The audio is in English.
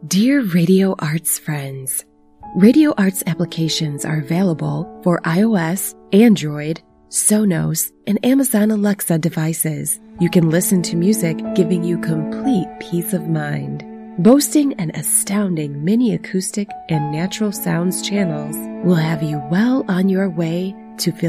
Dear Radio Arts friends, Radio Arts applications are available for iOS, Android, Sonos, and Amazon Alexa devices. You can listen to music giving you complete peace of mind. Boasting an astounding mini acoustic and natural sounds channels will have you well on your way to